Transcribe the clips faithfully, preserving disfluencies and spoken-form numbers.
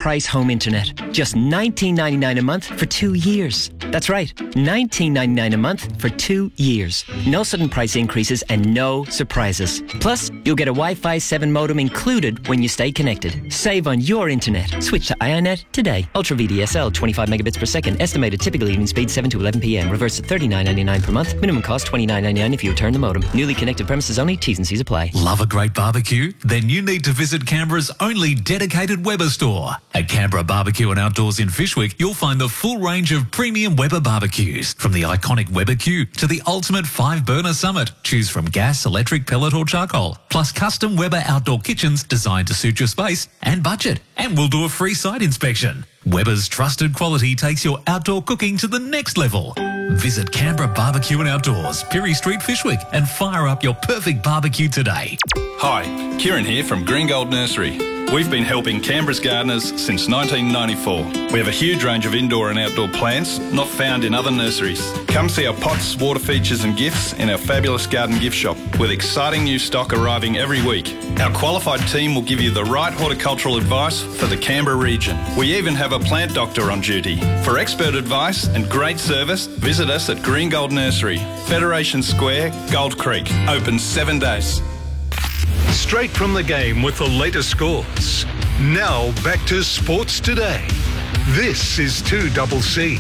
price home internet. Just nineteen ninety-nine a month for two years. That's right, nineteen ninety-nine a month for two years. No sudden price increases and no surprises. Plus, you'll get a Wi-Fi seven modem included when you stay connected. Save on your internet. Switch to iONet today. Ultra V D S L, twenty-five megabits per second. Estimated typical evening speed seven to eleven p m. Reverse at thirty-nine ninety-nine per month. Minimum cost twenty-nine ninety-nine if you return the modem. Newly connected premises only. T's and C's apply. Love a great barbecue? Then you need to visit Canberra's only dedicated Weber store. At Canberra Barbecue and Outdoors in Fyshwick, you'll find the full range of premium Weber barbecues. From the iconic Weber Q to the ultimate five-burner Summit. Choose from gas, electric, pellet or charcoal. Plus custom Weber outdoor kitchens designed to suit your space and budget. And we'll do a free site inspection. Weber's trusted quality takes your outdoor cooking to the next level. Visit Canberra Barbecue and Outdoors, Pirie Street, Fyshwick, and fire up your perfect barbecue today. Hi, Kieran here from Green Gold Nursery. We've been helping Canberra's gardeners since nineteen ninety-four. We have a huge range of indoor and outdoor plants not found in other nurseries. Come see our pots, water features and gifts in our fabulous garden gift shop with exciting new stock arriving every week. Our qualified team will give you the right horticultural advice for the Canberra region. We even have a plant doctor on duty. For expert advice and great service, visit us at Green Gold Nursery, Federation Square, Gold Creek. Open seven days. Straight from the game with the latest scores. Now back to Sports Today. This is two C C.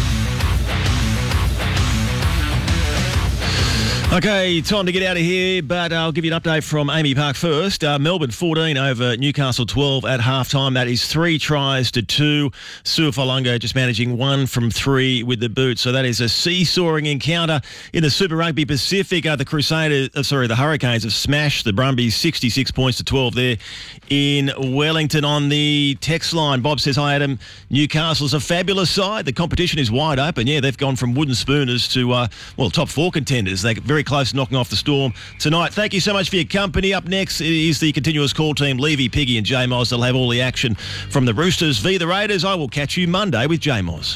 Okay, time to get out of here, but I'll give you an update from Amy Park first. Uh, Melbourne fourteen over Newcastle twelve at halftime. That is three tries to two. Suafalongo just managing one from three with the boot. So that is a seesawing encounter in the Super Rugby Pacific. Uh, the Crusaders, uh, sorry, the Hurricanes have smashed the Brumbies sixty-six points to twelve there in Wellington. On the text line, Bob says, hi Adam, Newcastle's a fabulous side. The competition is wide open. Yeah, they've gone from wooden spooners to, uh, well, top four contenders. They're very close to knocking off the Storm tonight. Thank you so much for your company. Up next is the continuous call team, Levy, Piggy and J Moz. They'll have all the action from the Roosters v the Raiders. I will catch you Monday with J Moz.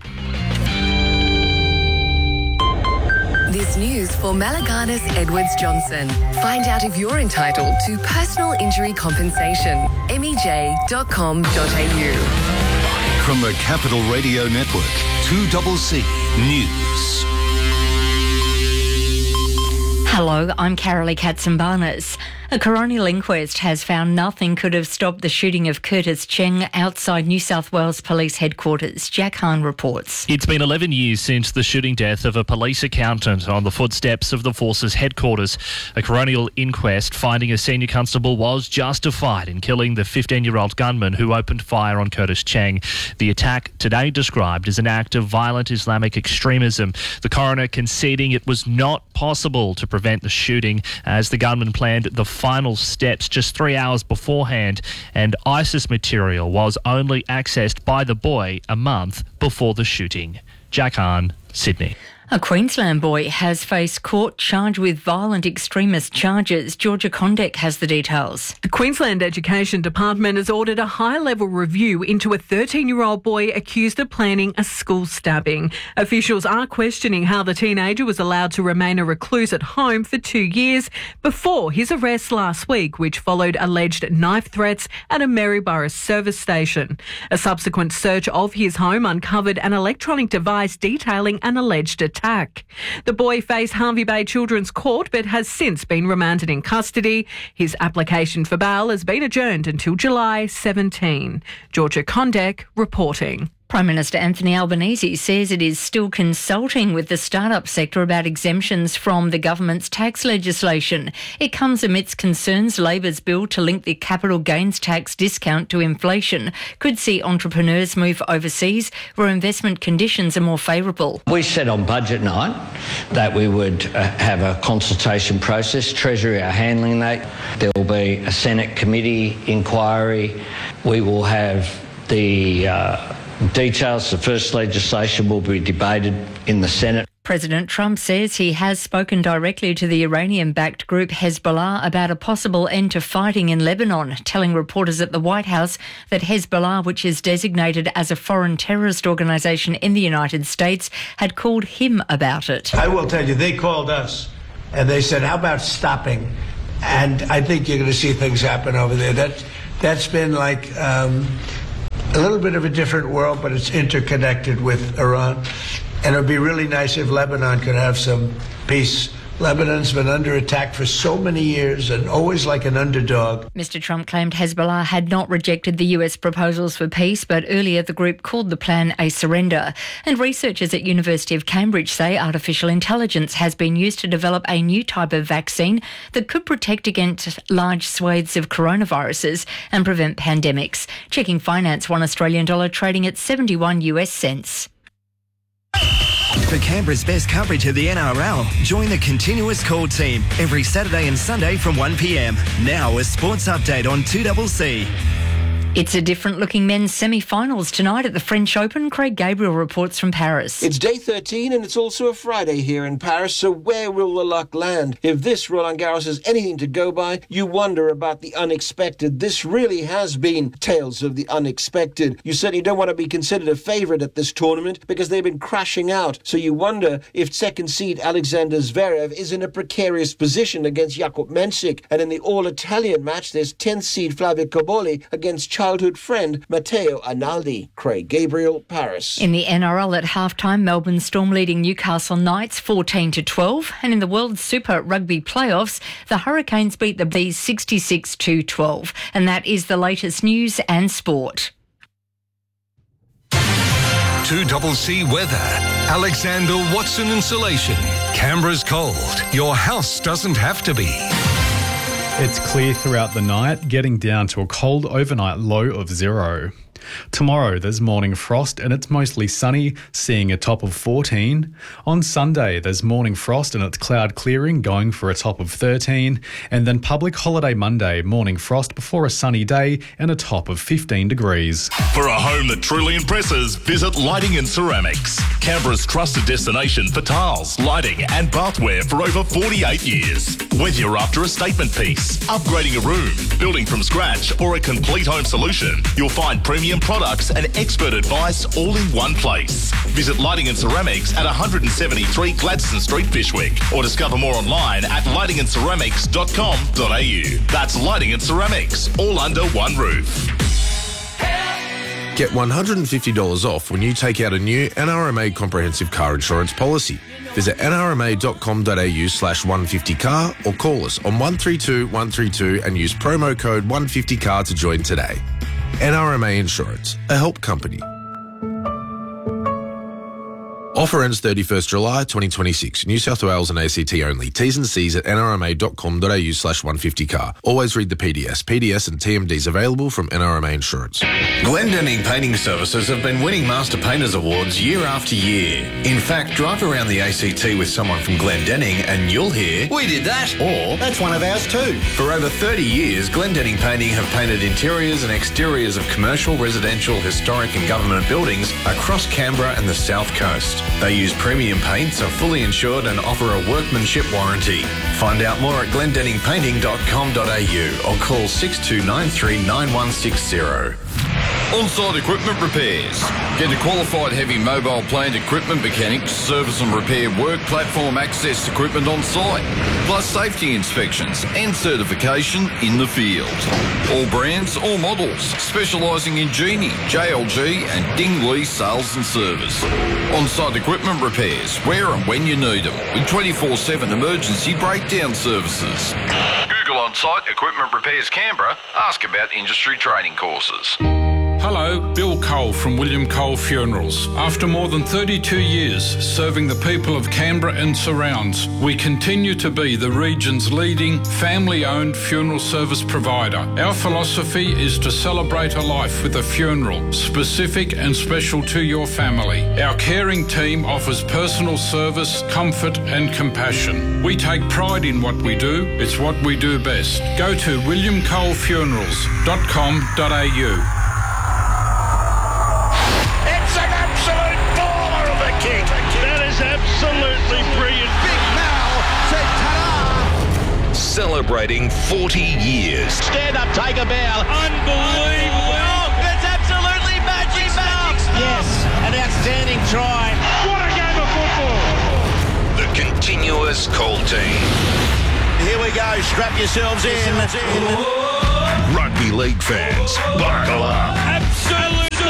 This news for Malaganas Edwards Johnson. Find out if you're entitled to personal injury compensation. M E J dot com dot A U. From the Capital Radio Network, two C C News. Hello, I'm Carolee Katsambanis. A coronial inquest has found nothing could have stopped the shooting of Curtis Cheng outside New South Wales Police Headquarters. Jack Hahn reports. It's been eleven years since the shooting death of a police accountant on the footsteps of the force's headquarters. A coronial inquest finding a senior constable was justified in killing the fifteen-year-old gunman who opened fire on Curtis Cheng. The attack today described as an act of violent Islamic extremism. The coroner conceding it was not possible to prevent the shooting as the gunman planned the final steps just three hours beforehand, and ISIS material was only accessed by the boy a month before the shooting. Jack Hahn, Sydney. A Queensland boy has faced court charged with violent extremist charges. Georgia Condek has the details. The Queensland Education Department has ordered a high-level review into a thirteen-year-old boy accused of planning a school stabbing. Officials are questioning how the teenager was allowed to remain a recluse at home for two years before his arrest last week, which followed alleged knife threats at a Maryborough service station. A subsequent search of his home uncovered an electronic device detailing an alleged attack. Attack. The boy faced Harvey Bay Children's Court but has since been remanded in custody. His application for bail has been adjourned until July seventeenth. Georgia Condek reporting. Prime Minister Anthony Albanese says it is still consulting with the startup sector about exemptions from the government's tax legislation. It comes amidst concerns Labor's bill to link the capital gains tax discount to inflation could see entrepreneurs move overseas where investment conditions are more favourable. We said on budget night that we would uh, have a consultation process. Treasury are handling that. There will be a Senate committee inquiry. We will have the Uh, Details, the first legislation will be debated in the Senate. President Trump says he has spoken directly to the Iranian-backed group Hezbollah about a possible end to fighting in Lebanon, telling reporters at the White House that Hezbollah, which is designated as a foreign terrorist organisation in the United States, had called him about it. I will tell you, they called us and they said, how about stopping? And I think you're going to see things happen over there. That, that's been like... Um, a little bit of a different world, but it's interconnected with Iran. And it would be really nice if Lebanon could have some peace. Lebanon's been under attack for so many years and always like an underdog. Mister Trump claimed Hezbollah had not rejected the U S proposals for peace, but earlier the group called the plan a surrender. And researchers at University of Cambridge say artificial intelligence has been used to develop a new type of vaccine that could protect against large swathes of coronaviruses and prevent pandemics. Checking finance, one Australian dollar trading at seventy-one U S cents. For Canberra's best coverage of the N R L, join the Continuous Call team every Saturday and Sunday from one p m. Now a sports update on two C C. It's a different-looking men's semi-finals tonight at the French Open. Craig Gabriel reports from Paris. It's day thirteen and it's also a Friday here in Paris, so where will the luck land? If this Roland Garros is anything to go by, you wonder about the unexpected. This really has been tales of the unexpected. You certainly don't want to be considered a favourite at this tournament because they've been crashing out, so you wonder if second seed Alexander Zverev is in a precarious position against Jakub Mensik. And in the all-Italian match, there's tenth seed Flavio Cobolli against childhood friend Matteo Analdi. Craig Gabriel, Paris. In the N R L at halftime, Melbourne Storm leading Newcastle Knights fourteen to twelve, and in the World Super Rugby playoffs, the Hurricanes beat the Bees sixty-six to twelve. And that is the latest news and sport. two C C weather. Alexander Watson Insulation. Canberra's cold. Your house doesn't have to be. It's clear throughout the night, getting down to a cold overnight low of zero. Tomorrow there's morning frost and it's mostly sunny, seeing a top of fourteen. On Sunday there's morning frost and it's cloud clearing, going for a top of thirteen. And then public holiday Monday, morning frost before a sunny day and a top of fifteen degrees. For a home that truly impresses, visit Lighting and Ceramics. Canberra's trusted destination for tiles, lighting and bathware for over forty-eight years. Whether you're after a statement piece, upgrading a room, building from scratch or a complete home solution, you'll find premium products and expert advice all in one place. Visit Lighting and Ceramics at one seventy-three Gladstone Street, Fyshwick, or discover more online at lighting and ceramics dot com dot a u. That's Lighting and Ceramics, all under one roof. Get one hundred fifty dollars off when you take out a new N R M A comprehensive car insurance policy. Visit n r m a dot com dot a u slash one fifty car or call us on one three two one three two and use promo code one fifty car to join today. N R M A Insurance, a help company. Offer ends thirty-first July twenty twenty-six. New South Wales and A C T only. T's and C's at n r m a dot com dot a u slash one fifty car. Always read the P D S. P D S and T M Ds available from N R M A Insurance. Glendenning Painting Services have been winning Master Painters Awards year after year. In fact, drive around the A C T with someone from Glendenning and you'll hear, "We did that," or "That's one of ours too." For over thirty years, Glendenning Painting have painted interiors and exteriors of commercial, residential, historic and government buildings across Canberra and the South Coast. They use premium paints, are fully insured and offer a workmanship warranty. Find out more at glendenning painting dot com dot a u or call six two nine three nine one six zero. On-site equipment repairs. Get a qualified heavy mobile plant equipment mechanic to service and repair work platform access equipment on site, plus safety inspections and certification in the field. All brands, all models, specialising in Genie, J L G and Ding Lee sales and service. On-site equipment repairs, where and when you need them, with twenty-four seven emergency breakdown services. Google On-site Equipment Repairs Canberra. Ask about industry training courses. Hello, Bill Cole from William Cole Funerals. After more than thirty-two years serving the people of Canberra and surrounds, we continue to be the region's leading family-owned funeral service provider. Our philosophy is to celebrate a life with a funeral, specific and special to your family. Our caring team offers personal service, comfort and compassion. We take pride in what we do. It's what we do best. Go to william cole funerals dot com dot a u. That is absolutely brilliant. Big Mal said ta-da! Celebrating forty years. Stand up, take a bow. Unbelievable. Oh, it's absolutely magic stuff. Yes, an outstanding try. What a game of football. The Continuous Call team. Here we go. Strap yourselves in. Rugby league fans, buckle up. Absolute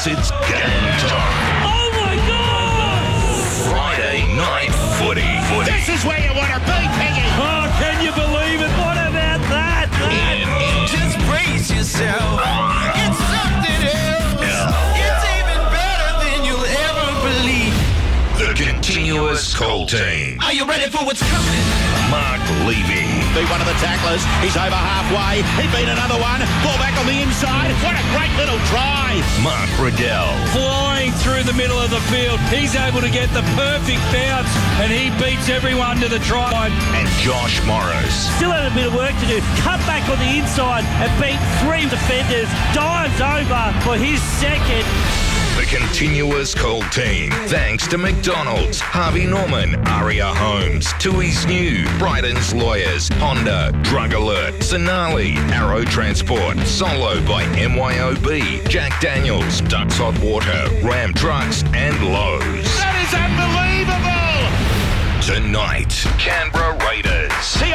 it's game time. Oh my God! Friday night footy. footy. This is where you want to be, Piggy. Oh, can you believe it? What about that? In, in. Just brace yourself. It's something else. Yeah. It's even better than you'll ever believe. The continuous call team. Are you ready for what's coming? Mark Levy. Beat one of the tacklers. He's over halfway. He beat another one. Ball back on the inside. What a great little try. Mark Riddell. Flying through the middle of the field. He's able to get the perfect bounce and he beats everyone to the try line. And Josh Morris. Still had a bit of work to do. Cut back on the inside and beat three defenders. Dives over for his second. The continuous call team. Thanks to McDonald's, Harvey Norman, Aria Homes, Tui's New, Bryden's Lawyers, Honda, Drug Alert, Sonali, Arrow Transport, Solo by M Y O B, Jack Daniels, Ducks Hot Water, Ram Trucks, and Lowe's. That is unbelievable! Tonight, Canberra Raiders.